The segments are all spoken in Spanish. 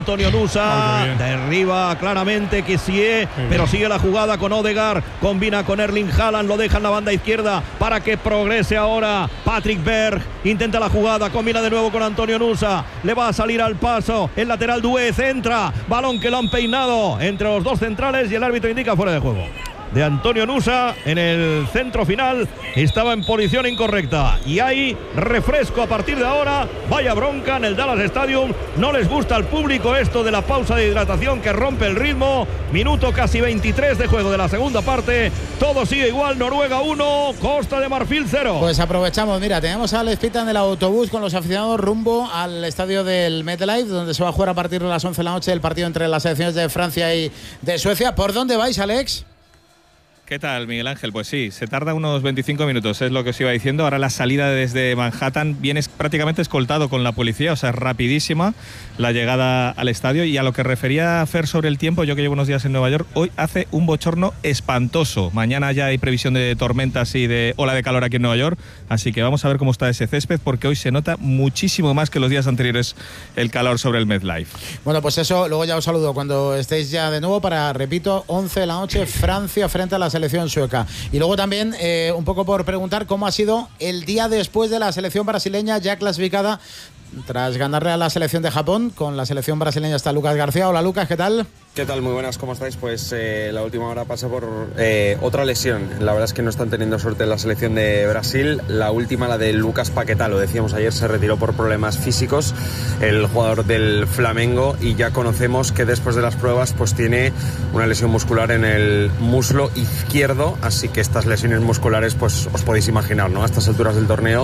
Antonio Nusa, derriba claramente Kessie, pero sigue la jugada con Odegaard, combina con Erling Haaland, lo deja en la banda izquierda para que progrese ahora Patrick Berg, intenta la jugada, combina de nuevo con Antonio Nusa, le va a salir al paso, el lateral Doué centra, balón que lo han peinado entre los dos centrales y el árbitro indica fuera de juego de Antonio Nusa en el centro final. Estaba en posición incorrecta y hay refresco a partir de ahora. Vaya bronca en el Dallas Stadium. No les gusta al público esto de la pausa de hidratación que rompe el ritmo. Minuto casi 23 de juego de la segunda parte. Todo sigue igual. Noruega 1, Costa de Marfil 0. Pues aprovechamos, mira, tenemos a Alex Pita en el autobús con los aficionados rumbo al estadio del MetLife, donde se va a jugar a partir de las 11 de la noche el partido entre las selecciones de Francia y de Suecia. ¿Por dónde vais, Alex? ¿Qué tal, Miguel Ángel? Pues sí, se tarda unos 25 minutos, es lo que os iba diciendo. Ahora la salida desde Manhattan viene prácticamente escoltado con la policía, o sea, es rapidísima la llegada al estadio. Y a lo que refería Fer sobre el tiempo, yo que llevo unos días en Nueva York, hoy hace un bochorno espantoso. Mañana ya hay previsión de tormentas y de ola de calor aquí en Nueva York, así que vamos a ver cómo está ese césped, porque hoy se nota muchísimo más que los días anteriores el calor sobre el MetLife. Bueno, pues eso, luego ya os saludo cuando estéis ya de nuevo para, repito, 11 de la noche, Francia frente a la selección sueca. Y luego también un poco por preguntar cómo ha sido el día después de la selección brasileña ya clasificada tras ganarle a la selección de Japón. Con la selección brasileña está Lucas García. Hola Lucas, ¿qué tal? ¿Qué tal? Muy buenas, ¿cómo estáis? Pues la última hora pasa por otra lesión. La verdad es que no están teniendo suerte en la selección de Brasil. La última, la de Lucas Paquetá, lo decíamos ayer, se retiró por problemas físicos, el jugador del Flamengo, y ya conocemos que después de las pruebas pues tiene una lesión muscular en el muslo izquierdo, así que estas lesiones musculares pues os podéis imaginar, ¿no? A estas alturas del torneo,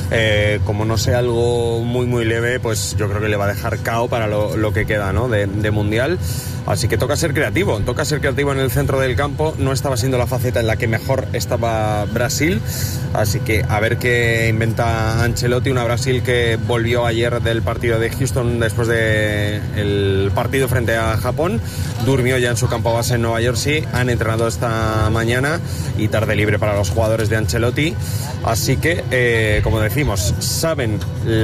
como no sea algo muy leve, pues yo creo que le va a dejar KO para lo que queda, ¿no? de Mundial. Así que toca ser creativo en el centro del campo. No estaba siendo la faceta en la que mejor estaba Brasil, así que a ver qué inventa Ancelotti. Una Brasil que volvió ayer del partido de Houston después del partido frente a Japón, durmió ya en su campo base en Nueva Jersey, han entrenado esta mañana y tarde libre para los jugadores de Ancelotti, así que como decimos, saben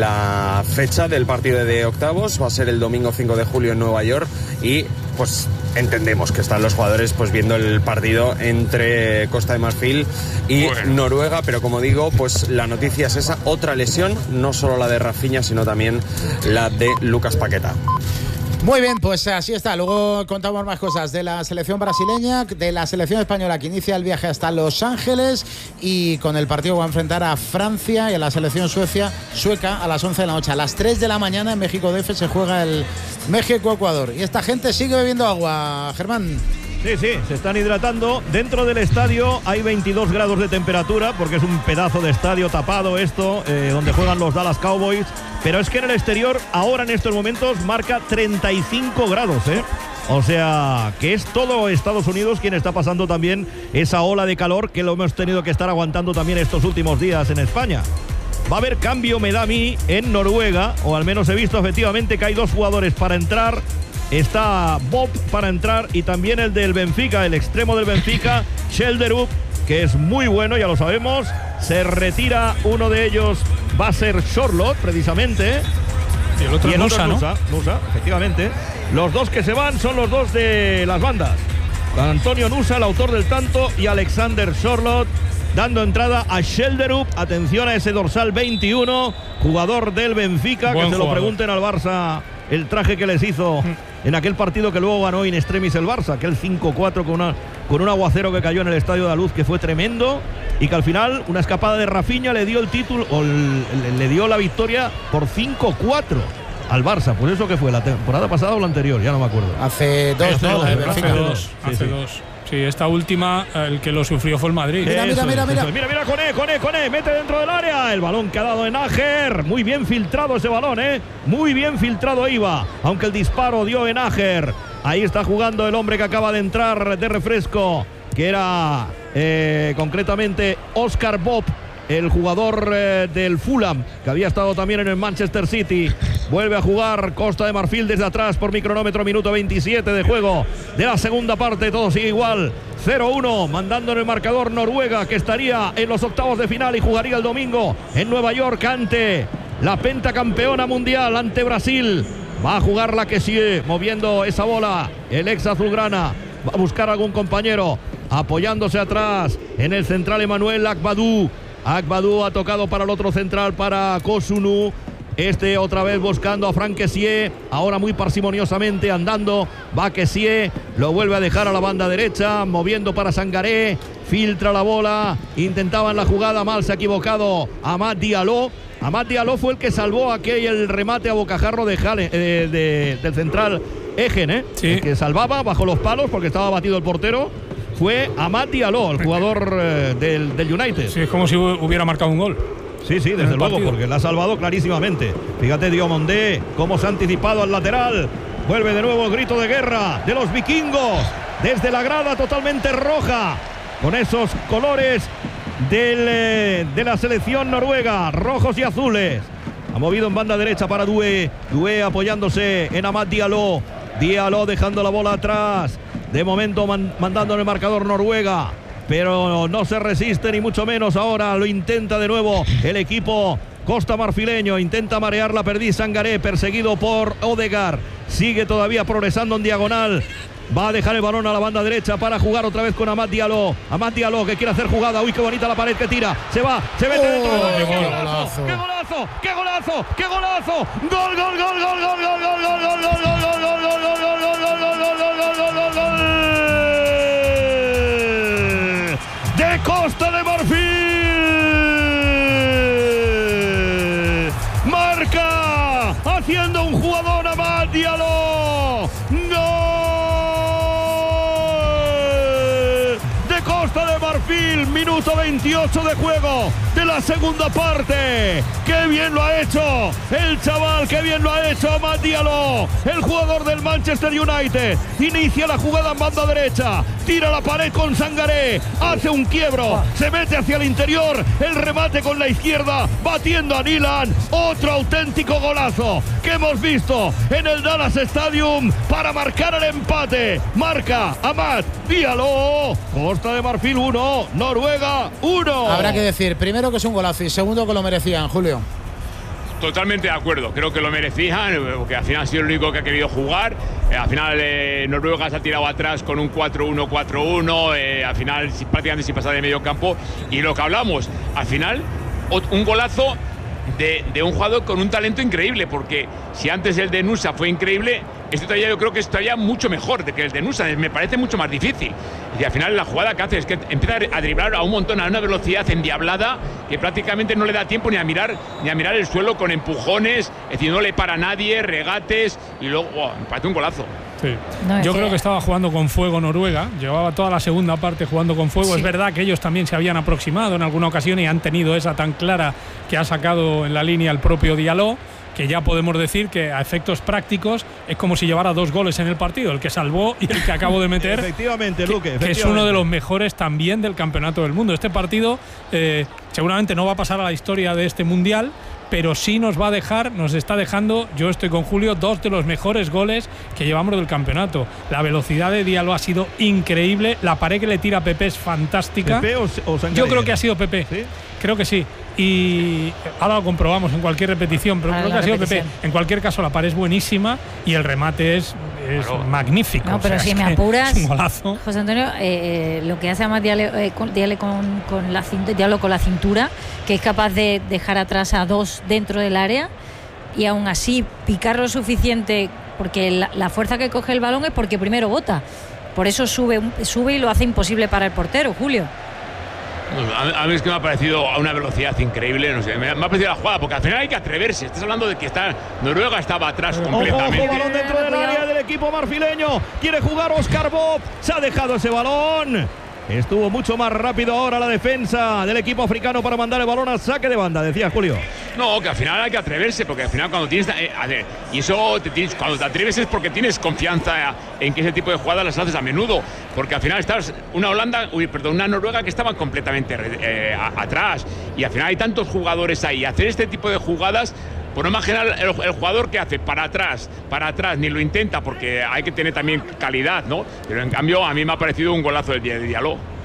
la fecha del partido de octavos, va a ser el domingo 5 de julio en Nueva York, y pues entendemos que están los jugadores pues viendo el partido entre Costa de Marfil y Noruega, pero como digo, pues la noticia es esa, otra lesión, no solo la de Rafinha, sino también la de Lucas Paquetá. Muy bien, pues así está. Luego contamos más cosas de la selección brasileña, de la selección española que inicia el viaje hasta Los Ángeles, y con el partido que va a enfrentar a Francia y a la selección sueca a las 11 de la noche. A las 3 de la mañana en México DF se juega el México-Ecuador. Y esta gente sigue bebiendo agua, Germán. Sí, se están hidratando. Dentro del estadio hay 22 grados de temperatura, porque es un pedazo de estadio tapado esto, donde juegan los Dallas Cowboys. Pero es que en el exterior, ahora en estos momentos, marca 35 grados, O sea, que es todo Estados Unidos quien está pasando también esa ola de calor que lo hemos tenido que estar aguantando también estos últimos días en España. Va a haber cambio, me da a mí, en Noruega, o al menos he visto efectivamente que hay dos jugadores para entrar. Está Bob para entrar y también el del Benfica, el extremo del Benfica, Schelderup, que es muy bueno, ya lo sabemos. Se retira uno de ellos, va a ser Charlotte, precisamente. Y el otro es Nusa, ¿no? Nusa, efectivamente. Los dos que se van son los dos de las bandas. Antonio Nusa, el autor del tanto, y Alexander Charlotte, dando entrada a Schelderup. Atención a ese dorsal 21, jugador del Benfica. Buen que se jugador. Lo pregunten al Barça el traje que les hizo en aquel partido que luego ganó in extremis el Barça, aquel 5-4 con un aguacero que cayó en el Estadio de la Luz, que fue tremendo, y que al final una escapada de Rafinha le dio el título, o le dio la victoria por 5-4 al Barça. Pues eso que fue la temporada pasada o la anterior, ya no me acuerdo. Hace dos. Hace dos. Sí, esta última, el que lo sufrió fue el Madrid. Mira, Koné, mete dentro del área. El balón que ha dado Enager. Muy bien filtrado ese balón, Muy bien filtrado iba. Aunque el disparo dio Enager. Ahí está jugando el hombre que acaba de entrar de refresco, que era concretamente Oscar Bob, el jugador del Fulham, que había estado también en el Manchester City. Vuelve a jugar Costa de Marfil desde atrás por micronómetro, minuto 27 de juego de la segunda parte. Todo sigue igual, 0-1, mandando en el marcador Noruega, que estaría en los octavos de final y jugaría el domingo en Nueva York ante la pentacampeona mundial, ante Brasil. Va a jugar la que sigue, moviendo esa bola. El ex azulgrana va a buscar algún compañero, apoyándose atrás en el central Emmanuel Agbadou. Agbadou ha tocado para el otro central, para Kosunu. Este otra vez buscando a Franck Kessié, ahora muy parsimoniosamente andando, va Kessié, lo vuelve a dejar a la banda derecha, moviendo para Sangaré, filtra la bola, intentaban la jugada, mal se ha equivocado Amad Diallo. Amad Diallo fue el que salvó aquel remate a bocajarro del central Egen, Sí. El que salvaba bajo los palos porque estaba batido el portero. Fue Amad Diallo, el jugador del United. Sí, es como si hubiera marcado un gol. Sí, desde luego, porque la ha salvado clarísimamente. Fíjate Diomondé, cómo se ha anticipado al lateral. Vuelve de nuevo el grito de guerra de los vikingos. Desde la grada totalmente roja, con esos colores de la selección noruega, rojos y azules. Ha movido en banda derecha para Doué. Doué apoyándose en Amad Diallo. Diallo dejando la bola atrás. De momento mandando en el marcador Noruega. Pero no se resiste ni mucho menos. Ahora lo intenta de nuevo el equipo costa marfileño. Intenta marear la perdiz Sangaré, perseguido por Odegaard. Sigue todavía progresando en diagonal. Va a dejar el balón a la banda derecha para jugar otra vez con Amad Diallo. Amad Diallo que quiere hacer jugada. Uy, qué bonita la pared que tira. Se va, se mete dentro. ¡Qué golazo! ¡Qué golazo! ¡Qué golazo! ¡Qué golazo! ¡Gol, gol, gol, gol, gol, gol, gol, gol, gol, gol, gol, gol, gol, gol, gol, gol, gol, gol! De Costa de Marfil. Marca haciendo un jugador Amad Diallo. ¡Gol! De Costa de Marfil, minuto 28 de juego de la segunda parte. ¡Qué bien lo ha hecho el chaval! ¡Qué bien lo ha hecho Amad Diallo! El jugador del Manchester United. Inicia la jugada en banda derecha. Tira la pared con Sangaré. Hace un quiebro. Se mete hacia el interior. El remate con la izquierda. Batiendo a Nilan. Otro auténtico golazo que hemos visto en el Dallas Stadium para marcar el empate. Marca Amad Diallo. Costa de Marfil 1. Noruega 1. Habrá que decir, primero que es un golazo y segundo que lo merecían, Julio. Totalmente de acuerdo, creo que lo merecían, porque al final ha sido el único que ha querido jugar. Al final Noruega se ha tirado atrás con un 4-1, 4-1, al final prácticamente sin pasar de medio campo. Y lo que hablamos, al final un golazo de un jugador con un talento increíble, porque si antes el de Nusa fue increíble, este todavía yo creo que es todavía mucho mejor que el de Nusa, me parece mucho más difícil. Y al final la jugada que hace es que empieza a driblar a un montón, a una velocidad endiablada que prácticamente no le da tiempo ni a mirar el suelo, con empujones, es decir, no le para a nadie, regates, y luego me parece un golazo. Sí. No, yo creo que estaba jugando con fuego Noruega, llevaba toda la segunda parte jugando con fuego. Sí. Es verdad que ellos también se habían aproximado en alguna ocasión y han tenido esa tan clara que ha sacado en la línea el propio Diallo, que ya podemos decir que a efectos prácticos es como si llevara 2 goles en el partido, el que salvó y el que acabo de meter. Efectivamente, Luque. Que es uno de los mejores también del campeonato del mundo. Este partido seguramente no va a pasar a la historia de este mundial, pero sí nos está dejando, yo estoy con Julio, 2 de los mejores goles que llevamos del campeonato. La velocidad de Diallo ha sido increíble, la pared que le tira Pepe es fantástica. ¿Pepe o Sangaré? Yo creo que ha sido Pepe. ¿Sí? Creo que sí. Y ahora lo comprobamos en cualquier repetición, pero creo que ha sido Pepe. En cualquier caso, la pared es buenísima y el remate es magnífico. No, pero o sea, si me apuras, es un golazo. José Antonio, lo que hace más Diallo con la cintura, que es capaz de dejar atrás a 2 dentro del área y aún así picar lo suficiente, porque la fuerza que coge el balón es porque primero bota. Por eso sube y lo hace imposible para el portero, Julio. A mí es que me ha parecido a una velocidad increíble, no sé, me ha parecido la jugada, porque al final hay que atreverse. Estás hablando de que Noruega estaba atrás completamente. Ojo, balón dentro del área del equipo marfileño. Quiere jugar Oscar Bob. Se ha dejado ese balón. Estuvo mucho más rápido ahora la defensa del equipo africano para mandar el balón a saque de banda, decía Julio. No, que al final hay que atreverse, porque al final cuando tienes... y eso cuando te atreves es porque tienes confianza en que ese tipo de jugadas las haces a menudo, porque al final estás una Noruega que estaba completamente atrás, y al final hay tantos jugadores ahí. Hacer este tipo de jugadas, por no imaginar el jugador que hace para atrás, ni lo intenta, porque hay que tener también calidad, ¿no? Pero en cambio a mí me ha parecido un golazo del día de Diallo.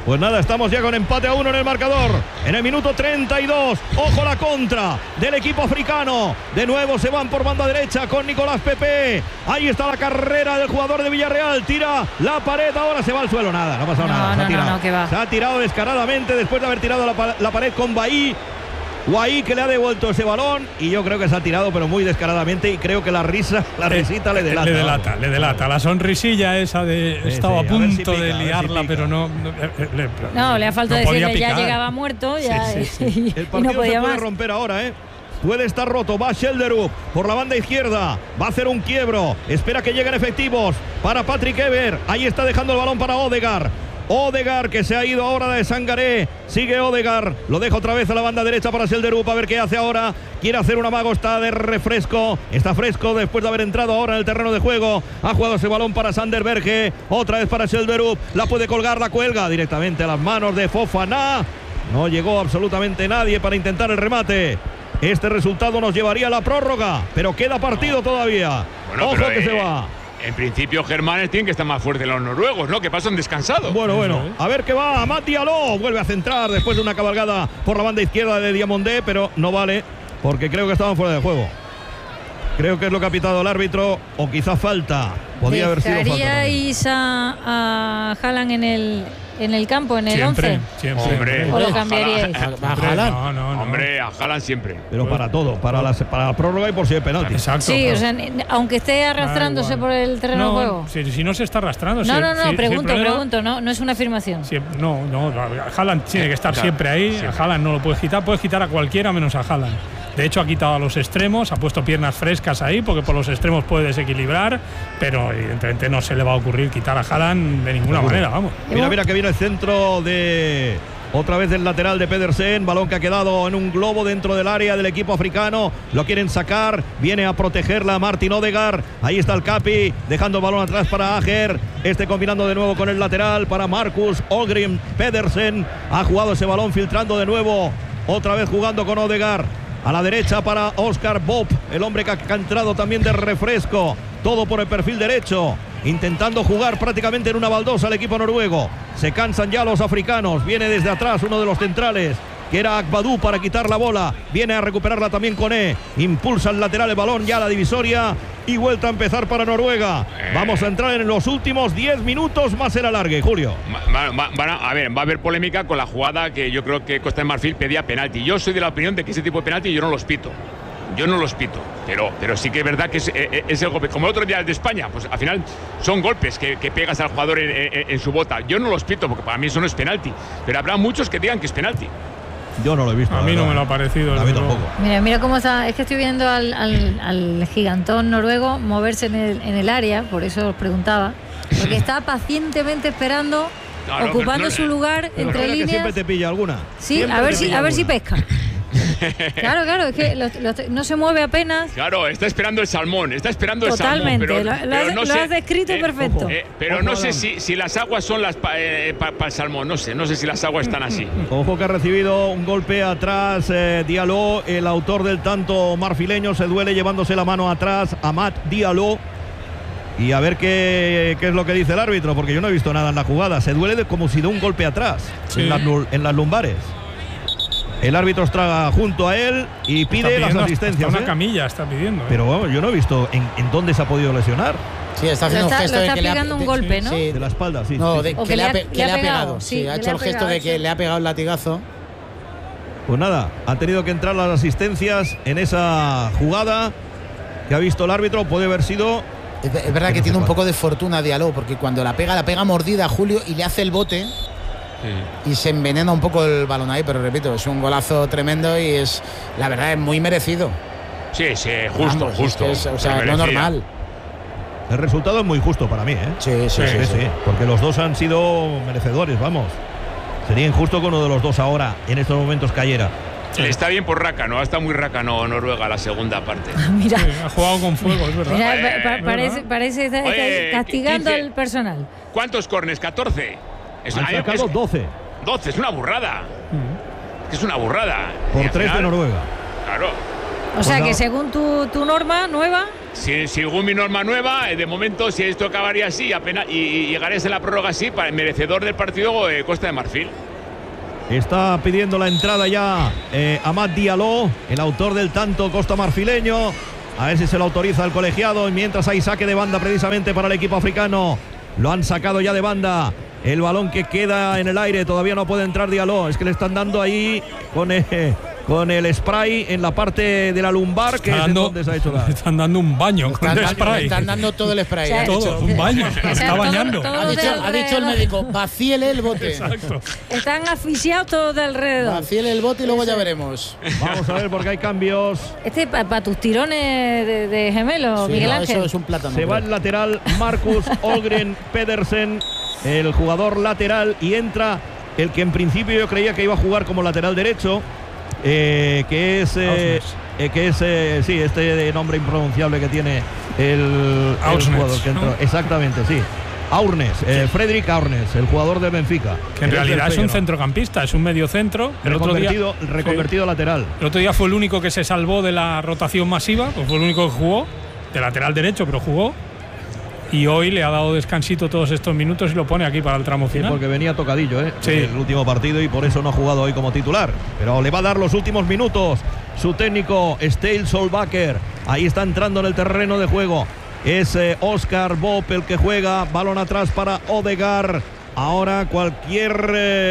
Pues nada, estamos ya con empate a 1 en el marcador. En el minuto 32. Ojo la contra del equipo africano. De nuevo se van por banda derecha con Nicolás Pepe. Ahí está la carrera del jugador de Villarreal. Tira la pared. Ahora se va al suelo. Nada, no ha pasado nada. Se ha tirado descaradamente después de haber tirado la pared con Bahí. Guaí que le ha devuelto ese balón y yo creo que se ha tirado pero muy descaradamente y creo que la risita le delata. Le delata. La sonrisilla esa de estaba a punto de liarla, pero no le ha faltado decirle ya llegaba muerto ya El partido y no podía se puede más. romper ahora, Puede estar roto, va Schelderup por la banda izquierda, va a hacer un quiebro, espera que lleguen efectivos para Patrick Evert, ahí está dejando el balón para Odegaard que se ha ido ahora de Sangaré. Sigue Odegaard, lo deja otra vez a la banda derecha para Schelderup, a ver qué hace ahora. Quiere hacer un amago, está de refresco, está fresco después de haber entrado ahora en el terreno de juego. Ha jugado ese balón para Sander Berge, otra vez para Schelderup, la puede colgar, la cuelga directamente a las manos de Fofana. No llegó absolutamente nadie para intentar el remate. Este resultado nos llevaría a la prórroga, pero queda partido todavía. Bueno, ojo que se va. En principio, Germanes tienen que estar más fuertes los noruegos, ¿no? Que pasan descansados. Bueno. A ver qué va. Amat Diallo vuelve a centrar después de una cabalgada por la banda izquierda de Diamondé, pero no vale porque creo que estaban fuera de juego. Creo que es lo que ha pitado el árbitro o quizás falta. Podría haber sido falta. ¿Dejaríais a Haaland en el campo, en el 11? Siempre. ¿O lo cambiaríais? ¿A Haaland? No. Hombre, a Haaland siempre. Pero para todo, para la prórroga y por si hay penalti. Exacto. Sí, o sea, aunque esté arrastrándose por el terreno de juego. Si no se está arrastrando. No, pregunto, no es una afirmación. No, Haaland tiene que estar siempre ahí. A Haaland no lo puedes quitar a cualquiera menos a Haaland. De hecho, ha quitado a los extremos, ha puesto piernas frescas ahí, porque por los extremos puede desequilibrar, pero evidentemente no se le va a ocurrir quitar a Haaland de ninguna manera, vamos. Mira que viene el centro de... Otra vez del lateral de Pedersen, balón que ha quedado en un globo dentro del área del equipo africano, lo quieren sacar, viene a protegerla Martin Odegaard, ahí está el Capi, dejando el balón atrás para Ager, combinando de nuevo con el lateral para Marcus Ogrim. Pedersen ha jugado ese balón filtrando de nuevo, otra vez jugando con Odegaard. A la derecha para Oscar Bob, el hombre que ha entrado también de refresco. Todo por el perfil derecho, intentando jugar prácticamente en una baldosa al equipo noruego. Se cansan ya los africanos. Viene desde atrás uno de los centrales, que era Akbadou, para quitar la bola. Viene a recuperarla también Koné. Impulsa el lateral el balón ya a la divisoria. Y vuelta a empezar para Noruega. Vamos a entrar en los últimos 10 minutos más el alargue, Julio. Va a haber polémica con la jugada que yo creo que Costa de Marfil pedía penalti. Yo soy de la opinión de que ese tipo de penalti yo no los pito. Pero sí que es verdad que es el golpe. Como el otro día el de España, pues al final son golpes que pegas al jugador en su bota. Yo no los pito porque para mí eso no es penalti. Pero habrá muchos que digan que es penalti. Yo no lo he visto. A mí no me lo ha parecido. A mí tampoco. Mira cómo está. Es que estoy viendo al gigantón noruego moverse en el área, por eso os preguntaba. Porque está pacientemente esperando, ocupando su lugar entre líneas. Que siempre te pilla alguna. Sí, a ver si pesca. Claro, es que no se mueve apenas. Claro, está esperando el salmón, Totalmente, pero lo has descrito perfecto. Pero no sé si las aguas son las para el salmón, no sé si las aguas están así. Ojo que ha recibido un golpe atrás Diallo, el autor del tanto marfileño, se duele llevándose la mano atrás, Amat Diallo. Y a ver qué es lo que dice el árbitro, porque yo no he visto nada en la jugada. Se duele como si de un golpe atrás, en las lumbares. El árbitro está junto a él y pide las asistencias. Hasta una camilla está pidiendo. Pero bueno, yo no he visto en dónde se ha podido lesionar. Sí, está haciendo un gesto de que le ha un golpe, ¿no? Sí, de la espalda, sí. No, sí. que le ha pegado. Sí, ha hecho el gesto de que le ha pegado el latigazo. Pues nada, han tenido que entrar las asistencias en esa jugada que ha visto el árbitro. Puede haber sido... Es verdad que tiene un poco de fortuna Diallo, porque cuando la pega mordida a Julio y le hace el bote... Y se envenena un poco el balón ahí, pero repito, es un golazo tremendo y la verdad es muy merecido. Sí, justo. No normal. El resultado es muy justo para mí, ¿eh? Sí, porque los dos han sido merecedores, vamos. Sería injusto que uno de los dos ahora, en estos momentos, cayera. Está bien por Rácano, ha estado muy Rácano Noruega la segunda parte. Mira, ha jugado con fuego, es verdad. Mira, parece castigando 15. al personal. ¿Cuántos córners? 14. Han sacado 12. 12, es una burrada. Es una burrada. Por 3 de Noruega. Claro. O sea que según tu norma nueva, según mi norma nueva, de momento, si esto acabaría así apenas, y llegarías en la prórroga así, para el merecedor del partido, Costa de Marfil. Está pidiendo la entrada ya Amad Diallo, el autor del tanto costamarfileño. A ver si se lo autoriza el colegiado. Y mientras hay saque de banda precisamente para el equipo africano. Lo han sacado ya de banda. El balón que queda en el aire. Todavía no puede entrar Diallo. Es que le están dando ahí con el spray en la parte de la lumbar, que es donde se ha hecho. Le están dando un baño con el spray. Le están dando todo el spray. O sea, todo, un baño. Se está bañando. Ha dicho el médico, vacíele el bote. Exacto. Están asfixiados todos de alrededor. Vacíele el bote y luego ya veremos. Vamos a ver porque hay cambios. Para tus tirones de gemelo, Sí, Miguel no, Ángel. eso es un plátano. Se va el lateral Marcus Holgren Pedersen, el jugador lateral, y entra el que en principio yo creía que iba a jugar como lateral derecho, que es este nombre impronunciable que tiene el jugador que entró. ¿No? Exactamente, sí. Aurnes, Fredrik Aurnes, el jugador de Benfica. Que en realidad es un centrocampista, es un medio centro. Reconvertido lateral. El otro día fue el único que se salvó de la rotación masiva, pues fue el único que jugó, de lateral derecho, pero jugó. Y hoy le ha dado descansito todos estos minutos y lo pone aquí para el tramo final. Sí, porque venía tocadillo, Sí. el último partido, y por eso no ha jugado hoy como titular. Pero le va a dar los últimos minutos su técnico Stale Solbakken. Ahí está entrando en el terreno de juego. Es Oscar Bob el que juega. Balón atrás para Odegaard. Ahora cualquier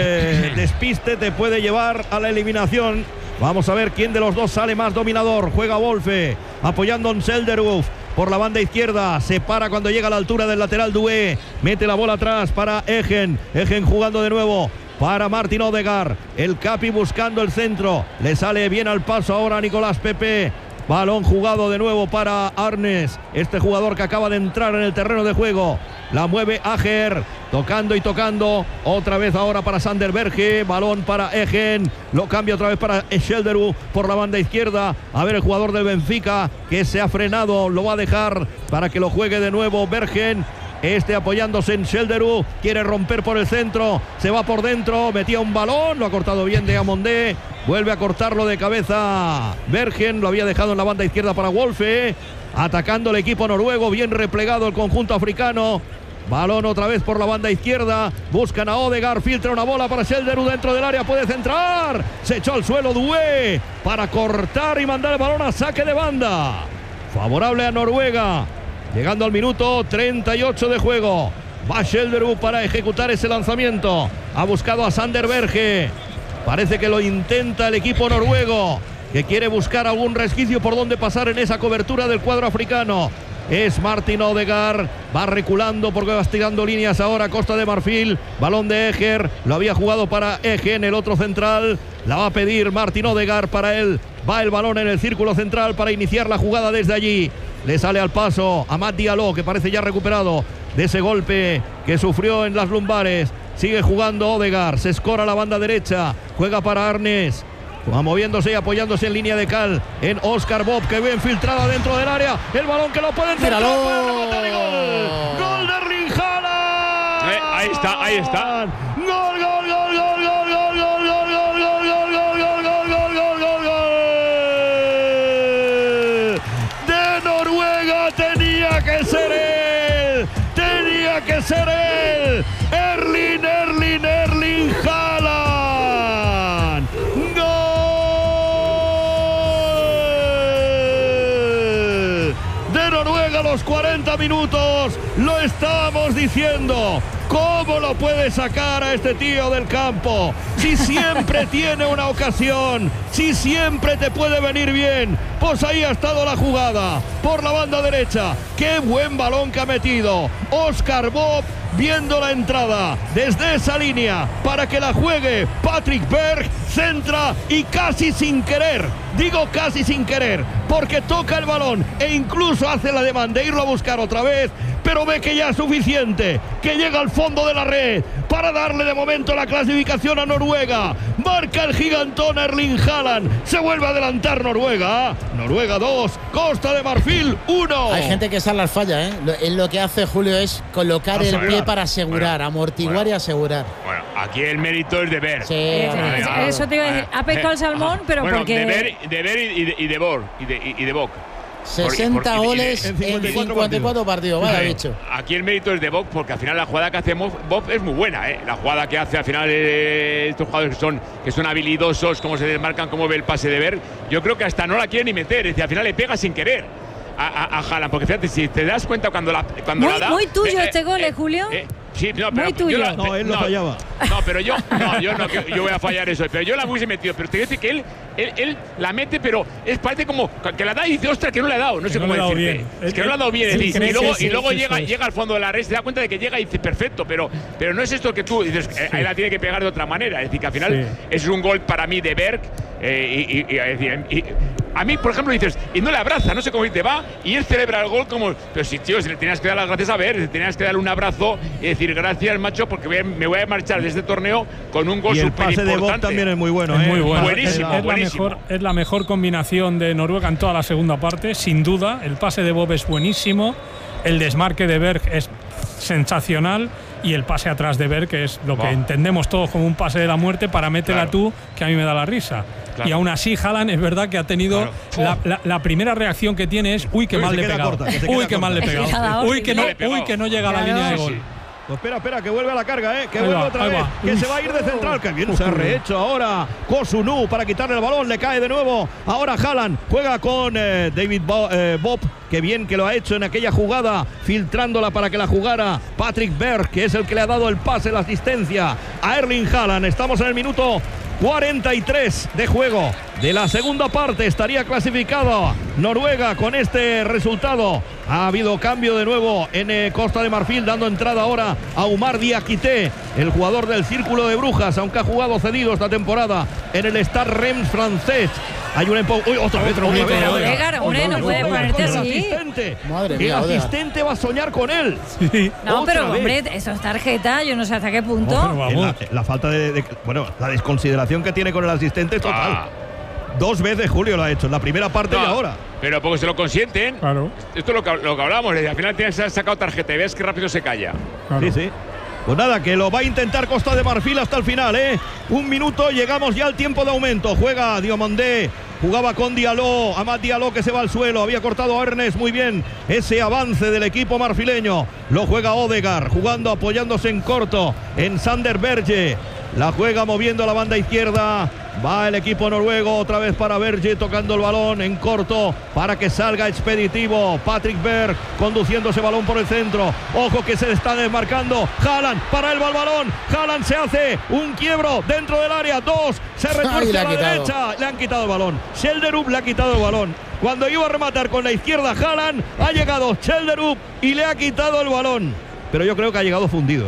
despiste te puede llevar a la eliminación. Vamos a ver quién de los dos sale más dominador. Juega Wolfe apoyando a Selderuf. Por la banda izquierda, se para cuando llega a la altura del lateral Doué, mete la bola atrás para Egen jugando de nuevo para Martin Odegaard, el Capi buscando el centro, le sale bien al paso ahora a Nicolás Pepe. Balón jugado de nuevo para Arnes, este jugador que acaba de entrar en el terreno de juego. La mueve Ager, tocando y tocando. Otra vez ahora para Sander Berge. Balón para Egen. Lo cambia otra vez para Schelderu por la banda izquierda. A ver el jugador del Benfica que se ha frenado. Lo va a dejar para que lo juegue de nuevo Bergen. Apoyándose en Schelderu. Quiere romper por el centro. Se va por dentro. Metía un balón. Lo ha cortado bien de Amondé. Vuelve a cortarlo de cabeza Bergen. Lo había dejado en la banda izquierda para Wolfe. Atacando el equipo noruego. Bien replegado el conjunto africano. Balón otra vez por la banda izquierda. Buscan a Odegaard. Filtra una bola para Schelderu dentro del área. Puede centrar. Se echó al suelo Doué para cortar y mandar el balón a saque de banda. Favorable a Noruega. Llegando al minuto 38 de juego. Va Schelderu para ejecutar ese lanzamiento. Ha buscado a Sander Berge. Parece que lo intenta el equipo noruego, que quiere buscar algún resquicio por donde pasar en esa cobertura del cuadro africano. Es Martin Odegaard, va reculando porque va estirando líneas ahora Costa de Marfil. Balón de Eger, lo había jugado para Egen, el otro central. La va a pedir Martin Odegaard para él. Va el balón en el círculo central para iniciar la jugada desde allí. Le sale al paso a Amad Diallo, que parece ya recuperado de ese golpe que sufrió en las lumbares. Sigue jugando Odegaard, se escora la banda derecha, juega para Arnes. Va moviéndose y apoyándose en línea de cal en Oscar Bob, que ve infiltrado dentro del área. El balón que lo pueden centrar. ¡Gol de Erling Haaland! Ahí está, ahí está. ¡Gol, gol, gol, gol, gol, gol, gol, gol, gol, gol, gol, gol, gol, gol, gol, gol, gol, gol! De Noruega tenía que ser él. Tenía que ser él. Erling Haaland. De Noruega a los 40 minutos, lo estábamos diciendo. ¿Cómo lo puede sacar a este tío del campo? Si siempre tiene una ocasión, si siempre te puede venir bien. Pues ahí ha estado la jugada, por la banda derecha. ¡Qué buen balón que ha metido! Oscar Bob viendo la entrada desde esa línea para que la juegue Patrick Berg, centra y casi sin querer, digo casi sin querer, porque toca el balón e incluso hace la demanda de irlo a buscar otra vez, pero ve que ya es suficiente, que llega al fondo de la red para darle de momento la clasificación a Noruega. Marca el gigantón Erling Haaland, se vuelve a adelantar Noruega. Noruega 2, Costa de Marfil 1. Hay gente que esa las falla, ¿eh? Lo que hace Julio es colocar el pie para asegurar, amortiguar y asegurar. Bueno, aquí el mérito es de Ver. Sí, eso te iba a decir. Ha pescado el salmón, pero porque. De Ver y de Bor y de Bock. 60 goles en 54 partidos. Vaya bicho. Aquí el mérito es de Bob, porque al final la jugada que hace Bob es muy buena, ¿eh? La jugada que hace al final estos jugadores que son habilidosos, cómo se desmarcan, cómo ve el pase de Berg. Yo creo que hasta no la quiere ni meter, es decir, al final le pega sin querer a Haaland, porque fíjate, si te das cuenta cuando la da. Muy tuyo este gol, Julio. Sí, no, pero muy tuyo. Él no fallaba. No, pero yo voy a fallar eso. Pero yo la hubiese metido. Pero te quiero decir que él la mete, pero parece como que la da y dice, ostras, que no la he dado. No sé cómo decirte. Es que no la ha dado bien. Y luego llega al fondo de la red, se da cuenta de que llega y dice, perfecto, pero no es esto que tú dices, ahí la tiene que pegar de otra manera. Es decir, que al final es un gol para mí de Berg. A mí, por ejemplo, dices, y no le abraza, no sé cómo te va, y él celebra el gol como. Pero si, tío, si le tenías que dar las gracias a Berg, tenías que darle un abrazo y decir, gracias, macho, porque me voy a marchar de este torneo con un gol súper importante. Y el pase de Bob también es muy bueno, Muy bueno. Buenísimo. Es la mejor combinación de Noruega en toda la segunda parte, sin duda. El pase de Bob es buenísimo, el desmarque de Berg es sensacional y el pase atrás de Berg, que es lo que entendemos todos como un pase de la muerte para métela tú, que a mí me da la risa. Claro. Y aún así Haaland es verdad que ha tenido la primera reacción que tiene es uy, qué mal le he pegado. Uy, qué mal le he pegado. Uy, que no llega a la línea de gol. Pues espera, que vuelve a la carga, que vuelve otra vez, que se va a ir de central, que bien se ha rehecho ahora Kosunu para quitarle el balón, le cae de nuevo, ahora Haaland juega con David Bob, que bien que lo ha hecho en aquella jugada, filtrándola para que la jugara Patrick Berg, que es el que le ha dado el pase, la asistencia a Erling Haaland. Estamos en el minuto 43 de juego de la segunda parte. Estaría clasificado Noruega con este resultado. Ha habido cambio de nuevo en Costa de Marfil, dando entrada ahora a Oumar Diakité, el jugador del Círculo de Brujas, aunque ha jugado cedido esta temporada en el Stade Reims francés. Hay un empujón. Uy, otra vez. No puede ponerte así. El asistente va a soñar con él. Sí. No, pero hombre, eso es tarjeta, yo no sé hasta qué punto. La falta la desconsideración que tiene con el asistente es total. 2 veces Julio lo ha hecho, en la primera parte y ahora. Pero porque se lo consienten. Claro. Esto es lo que hablábamos. Al final tienes que haber sacado tarjeta y ves que rápido se calla. Claro. Sí. Pues nada, que lo va a intentar Costa de Marfil hasta el final, 1 minuto, llegamos ya al tiempo de aumento. Juega Diomandé, jugaba con Diallo, Amad Diallo que se va al suelo, había cortado a Ernest, muy bien ese avance del equipo marfileño. Lo juega Odegaard, jugando, apoyándose en corto en Sander Berge. La juega moviendo a la banda izquierda. Va el equipo noruego otra vez para Berge, tocando el balón en corto para que salga expeditivo. Patrick Berg conduciendo ese balón por el centro. Ojo que se está desmarcando. Haaland, para el balón. Haaland se hace un quiebro dentro del área. 2, se retuerce a la derecha. Le han quitado el balón. Schelderup le ha quitado el balón. Cuando iba a rematar con la izquierda Haaland, ha llegado Schelderup y le ha quitado el balón. Pero yo creo que ha llegado fundido,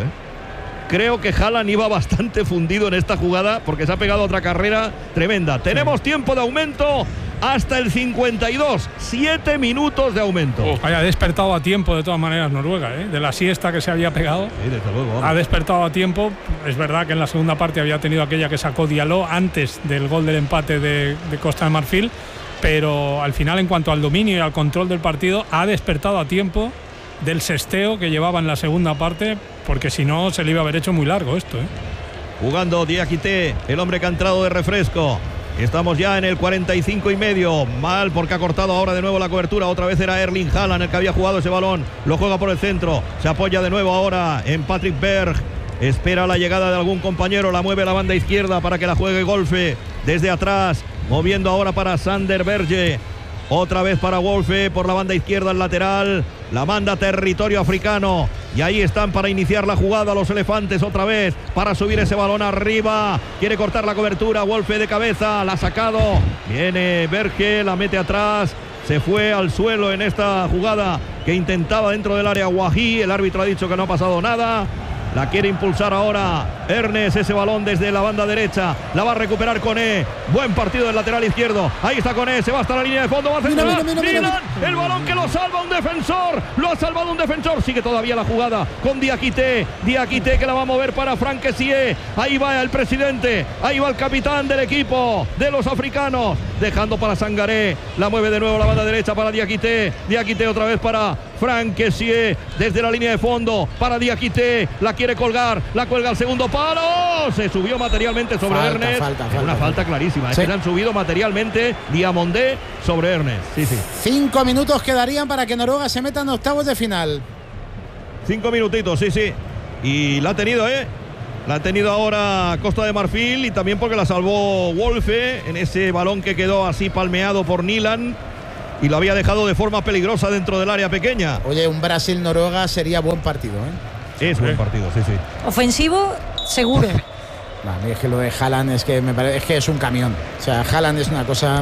Creo que Haaland iba bastante fundido en esta jugada porque se ha pegado otra carrera tremenda. Tenemos tiempo de aumento hasta el 52. 7 minutos de aumento. Haya despertado a tiempo de todas maneras Noruega, de la siesta que se había pegado. Sí, desde luego, vamos. Ha despertado a tiempo. Es verdad que en la segunda parte había tenido aquella que sacó Diallo antes del gol del empate de Costa de Marfil. Pero al final, en cuanto al dominio y al control del partido, ha despertado a tiempo del sesteo que llevaba en la segunda parte, porque si no se le iba a haber hecho muy largo esto. Jugando Diakité, el hombre que ha entrado de refresco. Estamos ya en el 45 y medio. Mal porque ha cortado ahora de nuevo la cobertura. Otra vez era Erling Haaland el que había jugado ese balón. Lo juega por el centro. Se apoya de nuevo ahora en Patrick Berg. Espera la llegada de algún compañero. La mueve a la banda izquierda para que la juegue Wolfe desde atrás. Moviendo ahora para Sander Berge. Otra vez para Wolfe por la banda izquierda, el lateral. La manda territorio africano. Y ahí están para iniciar la jugada los elefantes otra vez. Para subir ese balón arriba. Quiere cortar la cobertura. Wolfe de cabeza. La ha sacado. Viene Berge. La mete atrás. Se fue al suelo en esta jugada que intentaba dentro del área Wahi. El árbitro ha dicho que no ha pasado nada. La quiere impulsar ahora Ernest, ese balón desde la banda derecha. La va a recuperar Koné. Buen partido del lateral izquierdo. Ahí está Koné, se va hasta la línea de fondo. Va a centrar. Milan, el balón que lo salva un defensor. Lo ha salvado un defensor. Sigue todavía la jugada con Diakité. Diakité que la va a mover para Franck Kessié. Ahí va el presidente. Ahí va el capitán del equipo de los africanos. dejando para Sangaré, la mueve de nuevo la banda derecha para Diakité otra vez para Franck Kessié, desde la línea de fondo para Diakité, la quiere colgar, la cuelga al segundo palo, se subió materialmente sobre Ernest, una falta clarísima, sí. Es que le han subido materialmente Diamondé sobre Ernest, sí. 5 minutos quedarían para que Noruega se meta en octavos de final. 5 minutitos, sí. Y la ha tenido, la ha tenido ahora Costa de Marfil, y también porque la salvó Wolfe en ese balón que quedó así palmeado por Nilan y lo había dejado de forma peligrosa dentro del área pequeña. Oye, un Brasil-Noruega sería buen partido, Es buen partido, sí. Ofensivo, seguro. A mí es que lo de Haaland es que me parece, es que es un camión. O sea, Haaland es una cosa...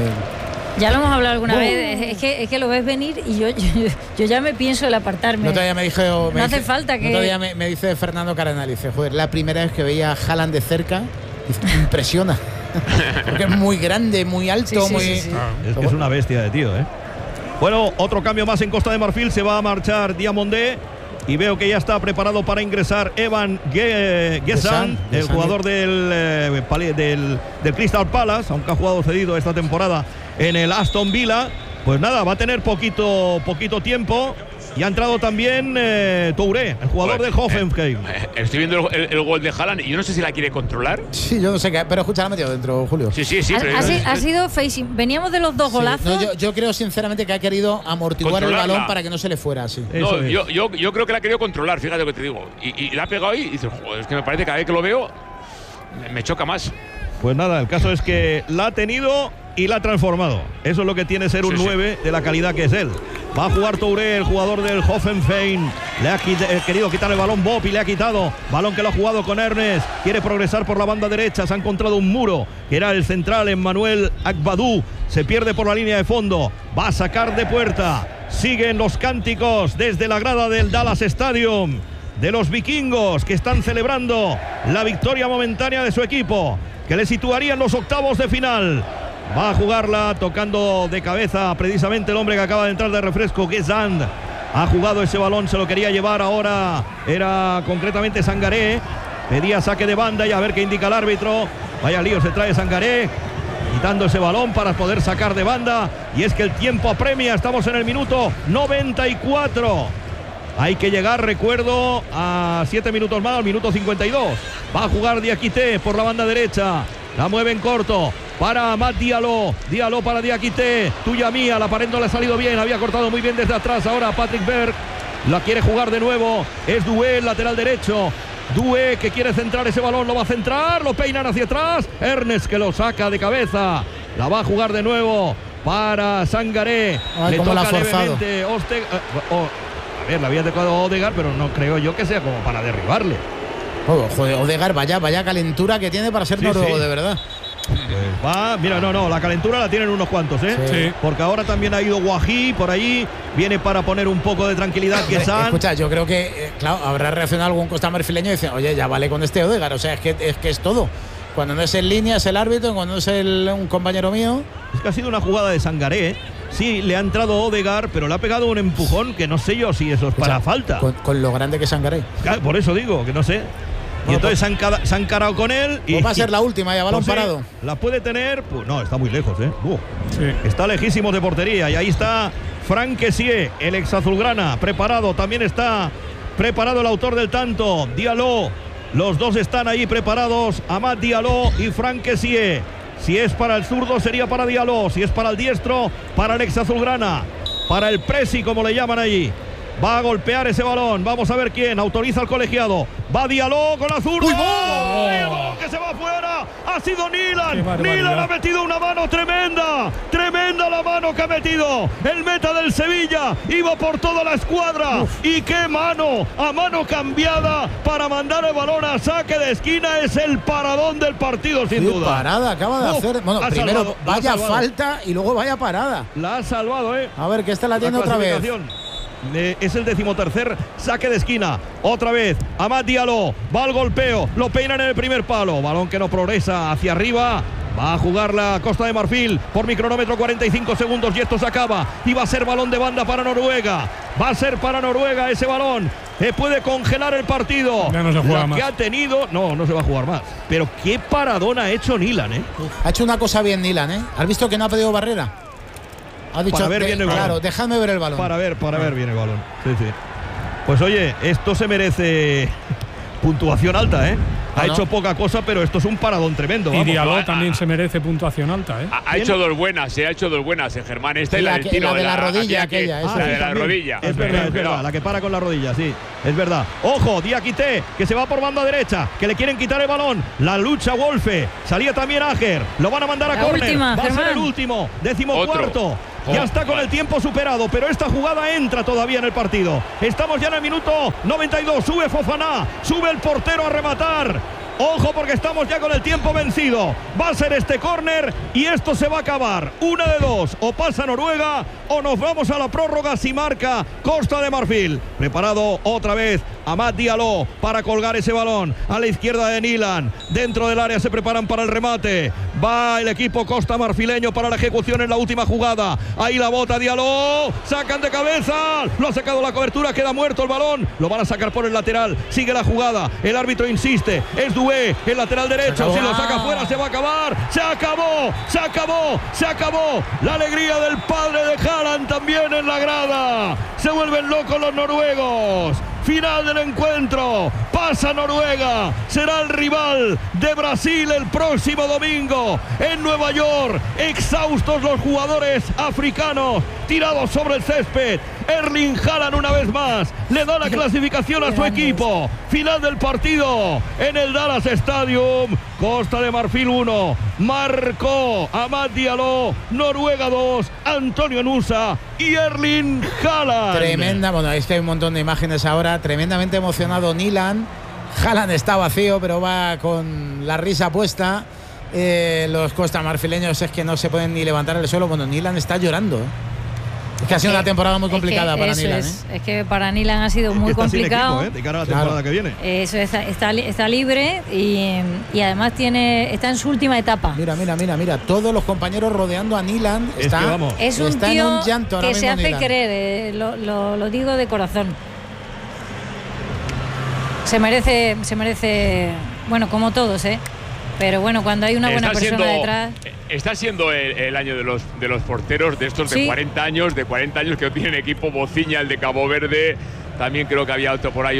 Ya lo hemos hablado alguna vez, es que lo ves venir y yo ya me pienso el apartarme. No todavía me dijo... No hace falta que... Todavía me dice Fernando Cardenal, dice, joder, la primera vez que veía a Haaland de cerca, dice, impresiona. Porque es muy grande, muy alto, muy... Sí. Es que es una bestia de tío, Bueno, otro cambio más en Costa de Marfil, se va a marchar Diamondé. Y veo que ya está preparado para ingresar Evan Gesand, el jugador del Crystal Palace, aunque ha jugado cedido esta temporada en el Aston Villa. Pues nada, va a tener poquito tiempo. Y ha entrado también Touré, el jugador del Hoffenheim. Estoy viendo el gol de Haaland y yo no sé si la quiere controlar. Sí, yo no sé qué, pero escucha, la ha metido dentro, Julio. Sí. Ha sido facing. Veníamos de los dos golazos. No, yo creo sinceramente que ha querido amortiguar el balón para que no se le fuera así. No, yo creo que la ha querido controlar, fíjate lo que te digo. Y la ha pegado ahí y dices, joder, es que me parece que cada vez que lo veo me choca más. Pues nada, el caso es que la ha tenido y la ha transformado. Eso es lo que tiene ser un 9 de la calidad que es él. Va a jugar Touré, el jugador del Hoffenheim. Le ha querido quitar el balón Bob y le ha quitado. Balón que lo ha jugado con Ernest. Quiere progresar por la banda derecha. Se ha encontrado un muro, que era el central, Emmanuel Agbadou. Se pierde por la línea de fondo. Va a sacar de puerta. Siguen los cánticos desde la grada del Dallas Stadium de los vikingos, que están celebrando la victoria momentánea de su equipo, que le situaría en los octavos de final. Va a jugarla tocando de cabeza precisamente el hombre que acaba de entrar de refresco, Gesand. Ha jugado ese balón, se lo quería llevar ahora, era concretamente Sangaré. Pedía saque de banda y a ver qué indica el árbitro. Vaya lío se trae Sangaré, quitando ese balón para poder sacar de banda. Y es que el tiempo apremia, estamos en el minuto 94. Hay que llegar, recuerdo, a 7 minutos más, al minuto 52. Va a jugar Diakité por la banda derecha. La mueve en corto para Amad Diallo. Diallo para Diakité. Tuya mía, la pared no le ha salido bien. Había cortado muy bien desde atrás. Ahora Patrick Berg la quiere jugar de nuevo. Es Doué, el lateral derecho. Doué que quiere centrar ese balón. Lo va a centrar. Lo peinan hacia atrás. Ernest que lo saca de cabeza. La va a jugar de nuevo para Sangaré. Le toca levemente a ver, la había tocado Odegaard, pero no creo yo que sea como para derribarle. Joder, Odegaard, vaya calentura que tiene para ser noruego, de verdad. Pues va, mira, no, la calentura la tienen unos cuantos, Sí. Porque ahora también ha ido Guají por allí, viene para poner un poco de tranquilidad que Escucha, yo creo que, claro, habrá reaccionado algún costamarfileño y dice, oye, ya vale con este Odegaard, o sea, es que es todo. Cuando no es en línea es el árbitro, cuando no es un compañero mío. Es que ha sido una jugada de Sangaré, Sí, le ha entrado Odegaard, pero le ha pegado un empujón que no sé yo si eso es para falta. Con lo grande que es Sangaré. Por eso digo, que no sé. Y entonces se han encarado con él. Y va a ser la última, ya balón parado. La puede tener. Pues no, está muy lejos, Sí. Está lejísimo de portería. Y ahí está Franck Kessié, el ex azulgrana, preparado. También está preparado el autor del tanto, Diallo. Los dos están ahí preparados, Amad Diallo y Franck Kessié. Si es para el zurdo, sería para Diallo. Si es para el diestro, para el ex azulgrana. Para el presi, como le llaman allí. Va a golpear ese balón. Vamos a ver quién autoriza al colegiado. Va Diallo con la zurda. ¡El balón que se va afuera! Ha sido Nilan. Nilan ha metido una mano tremenda. Tremenda la mano que ha metido el meta del Sevilla. Iba por toda la escuadra. Y qué mano. A mano cambiada para mandar el balón a saque de esquina. Es el paradón del partido, sin duda. Parada acaba de hacer. Bueno, primero vaya falta y luego vaya parada. La ha salvado, A ver, que esta la tiene otra vez. Es el 13º saque de esquina. Otra vez Amad Diallo, va al golpeo, lo peinan en el primer palo, balón que no progresa hacia arriba. Va a jugar la Costa de Marfil por micronómetro 45 segundos y esto se acaba. Y va a ser balón de banda para Noruega. Va a ser para Noruega ese balón. Puede congelar el partido. Ya no se juega más. Que ha tenido. No se va a jugar más. Pero qué paradón ha hecho Nilan, Ha hecho una cosa bien Nilan, ¿Has visto que no ha pedido barrera? Ha dicho para ver bien el balón. Claro, dejadme ver el balón. Para ver bien el balón. Sí. Pues oye, esto se merece puntuación alta, Ha hecho poca cosa, pero esto es un paradón tremendo. Y Diallo también se merece puntuación alta, Ha hecho dos buenas, Germán. Esta y la del tiro. La de la rodilla aquella. La de la rodilla. Es verdad, la que para con la rodilla, sí. Es verdad. Ojo, Diakité, que se va por banda derecha, que le quieren quitar el balón. La lucha Wolfe. Salía también Ager. Lo van a mandar a córner. Va a ser el último. 14º. Ya está con el tiempo superado, pero esta jugada entra todavía en el partido. Estamos ya en el minuto 92. Sube Fofana, sube el portero a rematar. Ojo porque estamos ya con el tiempo vencido. Va a ser este córner y esto se va a acabar. Una de dos, o pasa Noruega o nos vamos a la prórroga si marca Costa de Marfil. Preparado otra vez Amad Diallo para colgar ese balón a la izquierda de Nilan. Dentro del área se preparan para el remate. Va el equipo costa marfileño para la ejecución en la última jugada. Ahí la bota Diallo. Sacan de cabeza. Lo ha sacado la cobertura. Queda muerto el balón. Lo van a sacar por el lateral. Sigue la jugada. El árbitro insiste. Es Doué, el lateral derecho. Si lo saca fuera se va a acabar. Se acabó. La alegría del padre de Haaland también en la grada. Se vuelven locos los noruegos. Final del encuentro, pasa Noruega, será el rival de Brasil el próximo domingo en Nueva York. Exhaustos los jugadores africanos, tirados sobre el césped. Erling Haaland una vez más le da la clasificación a su equipo. Final del partido en el Dallas Stadium. Costa de Marfil 1, marcó Amad Diallo, Noruega 2, Antonio Nusa y Erling Haaland. Tremenda, bueno, es que hay un montón de imágenes ahora, tremendamente emocionado Nilan. Haaland está vacío, pero va con la risa puesta. Los costamarfileños es que no se pueden ni levantar del suelo. Bueno, Nilan está llorando. Es que ha sido una temporada muy complicada para Nilan. Es que para Nilan ha sido muy complicado. Equipo, de cara a la temporada que viene. Eso está libre y además está en su última etapa. Mira. Todos los compañeros rodeando a Nilan. Es un tío en un llanto que se hace Nilan. querer. Lo digo de corazón. Se merece, bueno, como todos, pero bueno, cuando hay una buena persona detrás. Está siendo el año de los porteros de estos de 40 años que tienen equipo. Bociña, el de Cabo Verde, también creo que había otro por ahí,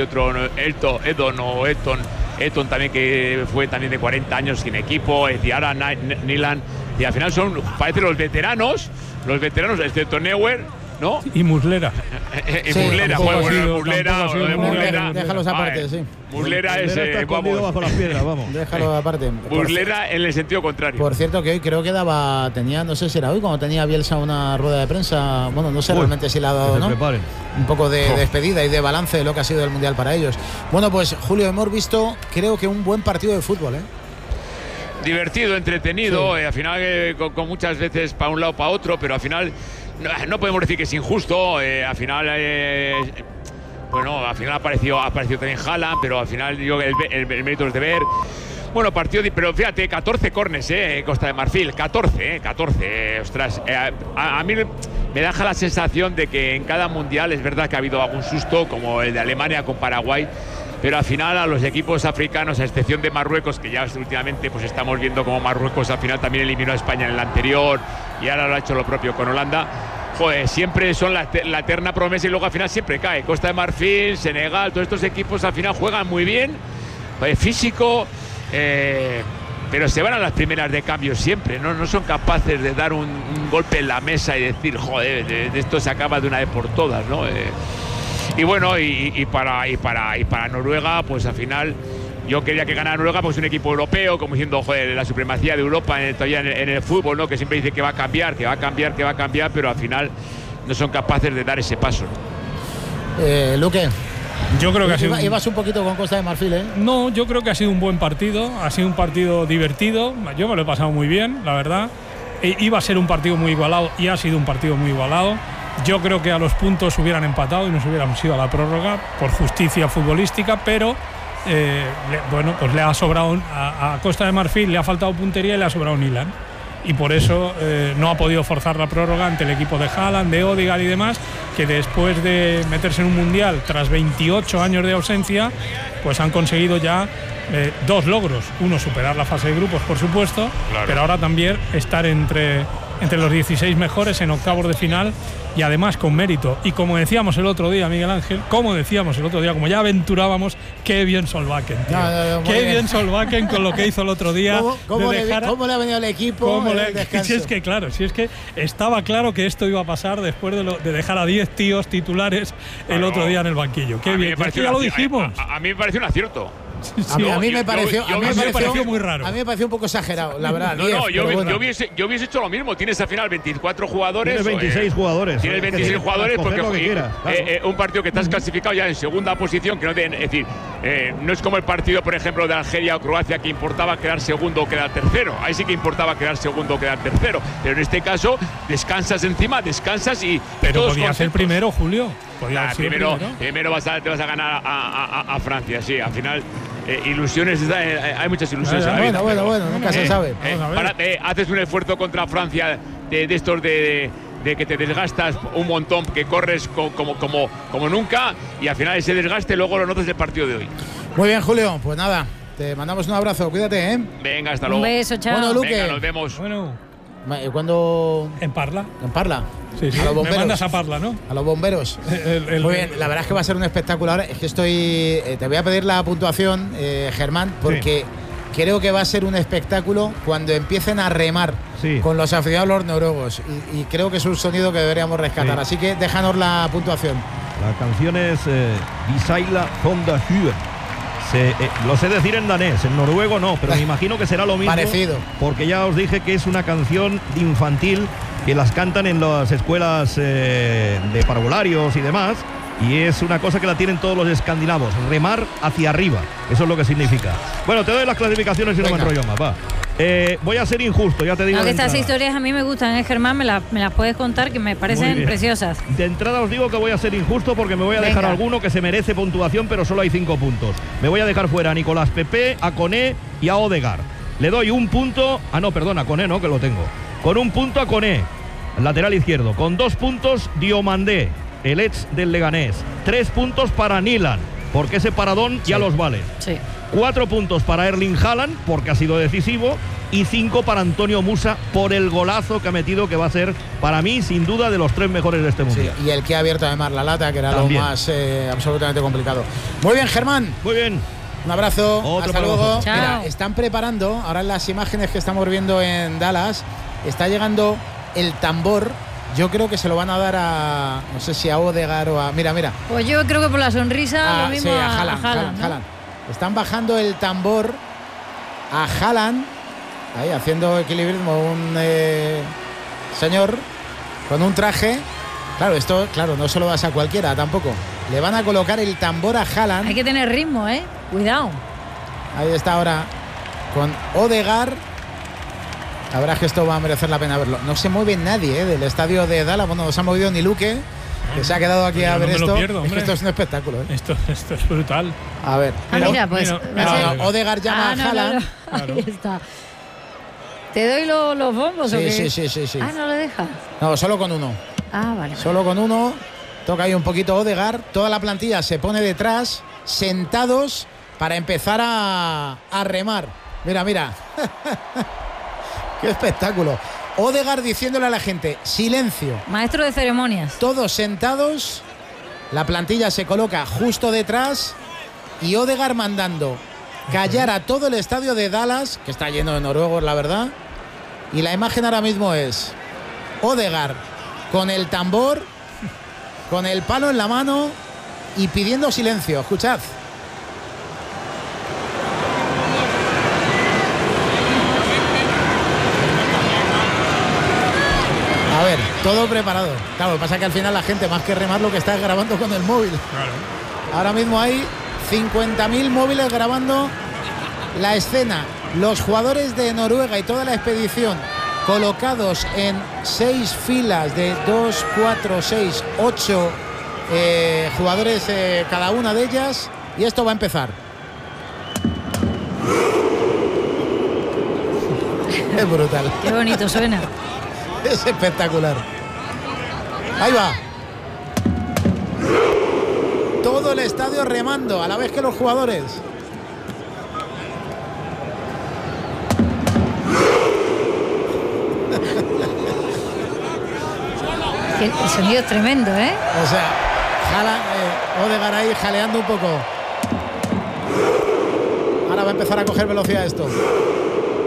Eton también, que fue también de 40 años sin equipo, Diarra, Nilan, y al final parece los veteranos, excepto Neuer, ¿no? Y Muslera. Muslera. Déjalos aparte, sí. Muslera es. Está escondido bajo las piedras, vamos. Déjalo aparte. Muslera en el sentido contrario. Por cierto, que hoy creo que tenía, no sé si era hoy, cuando tenía Bielsa una rueda de prensa. Bueno, no sé realmente si la ha dado o no. Un poco de despedida y de balance de lo que ha sido el Mundial para ellos. Bueno, pues Julio, hemos visto, creo que un buen partido de fútbol, Divertido, entretenido, al final con muchas veces para un lado para otro, pero al final no podemos decir que es injusto. Al final al final ha aparecido también Haaland, pero al final el mérito es de ver. Bueno, partido, pero fíjate, 14 córners, Costa de Marfil, 14, ostras. A mí me deja la sensación de que en cada mundial es verdad que ha habido algún susto, como el de Alemania con Paraguay, pero al final a los equipos africanos, a excepción de Marruecos, que ya últimamente pues estamos viendo como Marruecos al final también eliminó a España en el anterior y ahora lo ha hecho lo propio con Holanda. Joder, siempre son la eterna promesa y luego al final siempre cae. Costa de Marfil, Senegal, todos estos equipos al final juegan muy bien, físico, pero se van a las primeras de cambio siempre, no son capaces de dar un golpe en la mesa y decir, joder, de esto se acaba de una vez por todas, ¿no? Y bueno, y para Noruega, pues al final yo quería que ganara Noruega, pues un equipo europeo, como diciendo, joder, la supremacía de Europa todavía en el fútbol, ¿no? Que siempre dice que va a cambiar, pero al final no son capaces de dar ese paso. Luque, yo creo que ibas un poquito con Costa de Marfil, No, yo creo que ha sido un buen partido, ha sido un partido divertido, yo me lo he pasado muy bien, la verdad. Iba a ser un partido muy igualado y ha sido un partido muy igualado. Yo creo que a los puntos hubieran empatado y nos hubiéramos ido a la prórroga por justicia futbolística, pero pues le ha sobrado a Costa de Marfil, le ha faltado puntería y le ha sobrado Nilan. Y por eso no ha podido forzar la prórroga ante el equipo de Haaland, de Odegaard y demás, que después de meterse en un mundial tras 28 años de ausencia, pues han conseguido ya 2 logros. Uno, superar la fase de grupos, por supuesto, claro, pero ahora también estar entre los 16 mejores en octavos de final, y además con mérito. Y como decíamos el otro día, Miguel Ángel, como ya aventurábamos, qué bien Solbakken, tío. Qué bien Solbakken con lo que hizo el otro día. ¿Cómo le ha venido el equipo? Si es que estaba claro que esto iba a pasar después de dejar a 10 tíos titulares el otro día en el banquillo. Qué bien, ya lo dijimos. A mí me pareció un acierto. Sí, a mí me pareció muy raro. A mí me pareció un poco exagerado, la verdad. Yo hubiese hecho lo mismo. Tienes al final 24 jugadores. Tienes 26 jugadores. Tienes 26 jugadores porque un partido que estás clasificado ya en segunda posición, que no es decir, no es como el partido, por ejemplo, de Algeria o Croacia, que importaba quedar segundo o quedar tercero. Ahí sí que importaba quedar segundo o quedar tercero. Pero en este caso, descansas y. Pero podía ser primero, Julio. Primero te vas a ganar a Francia, sí. Al final. Ilusiones, hay muchas ilusiones. Bueno, nunca se sabe. Haces un esfuerzo contra Francia de estos de que te desgastas un montón, que corres como nunca, y al final ese desgaste luego lo notas del partido de hoy. Muy bien, Julio, pues nada, te mandamos un abrazo, cuídate, ¿eh? Venga, hasta luego. Un beso, chao. Bueno, Luque. Venga, nos vemos. ¿Cuándo? ¿En Parla? ¿En Parla? Sí. A los bomberos. Me mandas a Parla, ¿no? A los bomberos. Muy bien, la verdad es que va a ser un espectáculo. Ahora es que te voy a pedir la puntuación, Germán, porque creo que va a ser un espectáculo cuando empiecen a remar con los aficionados los noruegos. Y creo que es un sonido que deberíamos rescatar. Así que déjanos la puntuación. La canción es Visaila Honda Hue. Lo sé decir en danés, en noruego no, pero me imagino que será lo mismo. Parecido. Porque ya os dije que es una canción infantil que las cantan en las escuelas de parvularios y demás, y es una cosa que la tienen todos los escandinavos, remar hacia arriba, eso es lo que significa. Bueno, te doy las clasificaciones y no me enrollo más, va. Voy a ser injusto, ya te digo. Aunque estas historias a mí me gustan, Germán, me las puedes contar, que me parecen preciosas. De entrada os digo que voy a ser injusto porque me voy a dejar alguno que se merece puntuación, pero solo hay 5 puntos. Me voy a dejar fuera a Nicolás Pepe, a Koné y a Odegaard. Le doy un punto. A Koné no, que lo tengo. Con un punto a Koné, lateral izquierdo. Con 2 puntos, Diomandé, el ex del Leganés. 3 puntos para Nilan, porque ese paradón ya los vale. Sí. 4 puntos para Erling Haaland, porque ha sido decisivo, y 5 para Antonio Musa por el golazo que ha metido, que va a ser, para mí, sin duda, de los 3 mejores de este mundial. Y el que ha abierto además la lata, que era también lo más absolutamente complicado. Muy bien, Germán. Muy bien. Un abrazo. Hasta luego. Chao. Mira, están preparando, ahora en las imágenes que estamos viendo en Dallas, está llegando el tambor. Yo creo que se lo van a dar a, no sé si a Odegaard o a... Mira. Pues yo creo que por la sonrisa lo mismo sí, a Haaland, ¿no? Haaland. Están bajando el tambor a Haaland, ahí haciendo equilibrismo, un señor con un traje. Claro, esto no se lo das a cualquiera tampoco. Le van a colocar el tambor a Haaland. Hay que tener ritmo, cuidado. Ahí está ahora con Odegaard. La verdad es que esto va a merecer la pena verlo. No se mueve nadie del estadio de Dallas. Bueno, no se ha movido ni Luque, que se ha quedado aquí a ver esto. Pierdo, es que esto es un espectáculo. Esto es brutal. A ver. Mira, pues. Odegaard llama a Haaland. No. Claro. Ahí está. ¿Te doy los bombos o qué? Sí. Ah, no lo deja. No, solo con uno. Ah, vale. Solo con uno. Toca ahí un poquito Odegaard. Toda la plantilla se pone detrás, sentados, para empezar a remar. Mira. Qué espectáculo. Odegaard diciéndole a la gente, silencio. Maestro de ceremonias. Todos sentados, la plantilla se coloca justo detrás y Odegaard mandando callar a todo el estadio de Dallas, que está lleno de noruegos, la verdad. Y la imagen ahora mismo es Odegaard con el tambor, con el palo en la mano y pidiendo silencio. Escuchad. A ver, todo preparado. Claro, lo que pasa es que al final la gente, más que remar, lo que está es grabando con el móvil. Claro. Ahora mismo hay 50.000 móviles grabando la escena. Los jugadores de Noruega y toda la expedición colocados en 6 filas de 2, 4, 6, 8 jugadores cada una de ellas. Y esto va a empezar. Es brutal. Qué bonito suena. Es espectacular. Ahí va. Todo el estadio remando a la vez que los jugadores. El sonido es tremendo, ¿eh? O sea, Odegaard ahí jaleando un poco. Ahora va a empezar a coger velocidad esto.